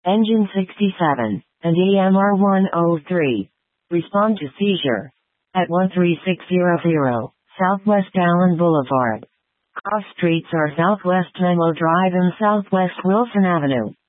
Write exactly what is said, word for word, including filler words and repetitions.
Engine sixty-seven, and E M R one oh three. Respond to seizure. At one three six zero zero, Southwest Allen Boulevard. Cross streets are Southwest Menlo Drive and Southwest Wilson Avenue.